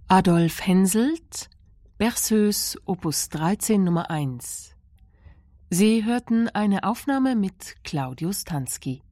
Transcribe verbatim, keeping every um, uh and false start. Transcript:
Adolf Henselt, Berceuse, Opus dreizehn Nummer eins. Sie hörten eine Aufnahme mit Claudius Tansky.